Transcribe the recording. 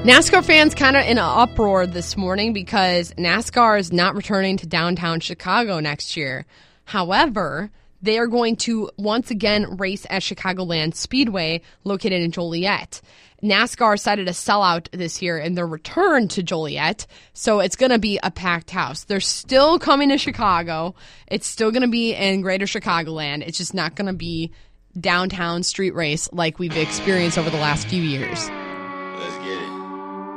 NASCAR fans kind of in an uproar this morning because NASCAR is not returning to downtown Chicago next year. However, they are going to once again race at Chicagoland Speedway located in Joliet. NASCAR decided to sell out this year in their return to Joliet, so it's going to be a packed house. They're still coming to Chicago. It's still going to be in Greater Chicagoland. It's just not going to be downtown street race like we've experienced over the last few years.